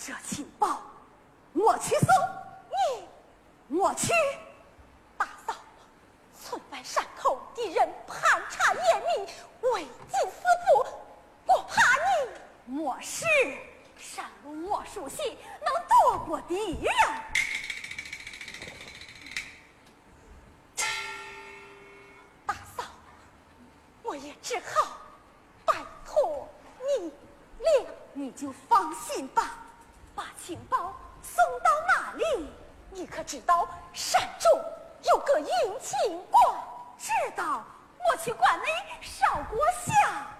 这情报，我去搜。我去。 大嫂，村外山口敌人盘查严密，未尽私府，我怕你。 我是山路我熟悉，能躲过敌人。 大嫂，我也只好拜托你了。 你就放心吧，把情报送到哪里？ 你可知道山中有个云清观？ 知道，我去关内烧过香。